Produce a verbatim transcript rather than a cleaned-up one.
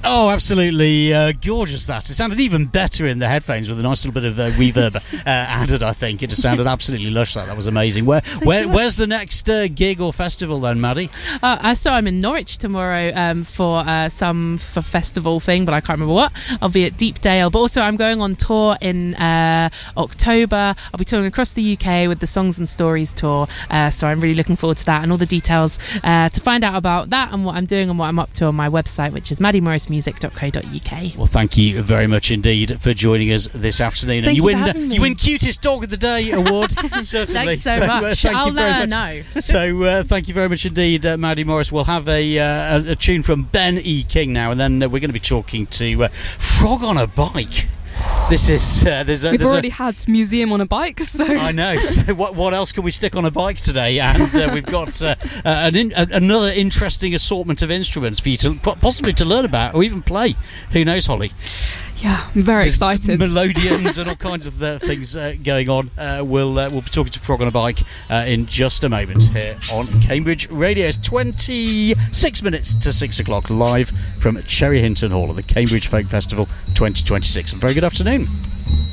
Oh, absolutely uh, gorgeous that. It sounded even better in the headphones with a nice little bit of uh, reverb uh, added, I think. It just sounded absolutely lush, that. That was amazing. Where, where Where's the next uh, gig or festival then, Maddie? Uh, so I'm in Norwich tomorrow um, for uh, some for festival thing, but I can't remember what. I'll be at Deepdale, but also I'm going on tour in uh, October. I'll be touring across the U K with the Songs and Stories tour, uh, so I'm really looking forward to that, and all the details uh, to find out about that and what I'm doing and what I'm up to on my website, which is maddie morris music dot co dot uk. Well, thank you very much indeed for joining us this afternoon. Thank and you, you win for having me. You win Cutest Dog of the Day award, certainly. Thanks so, so much. Uh, thank I'll you very uh, much. know. So uh, thank you very much indeed, uh, Maddie Morris. We'll have a, uh, a, a tune from Ben E. King now, and then uh, we're going to be talking to uh, Frog on a Bike. This is uh, there's a, We've there's already a, had Museum on a Bike, so I know. So what what else can we stick on a bike today? And uh, we've got uh, uh, an in, uh, another interesting assortment of instruments for you to possibly to learn about or even play. Who knows, Holly? Yeah, I'm very There's excited. Melodians and all kinds of uh, things uh, going on. Uh, we'll uh, we'll be talking to Frog on a Bike uh, in just a moment here on Cambridge Radio. It's twenty-six minutes to six o'clock, live from Cherry Hinton Hall at the Cambridge Folk Festival twenty twenty-six. A very good afternoon.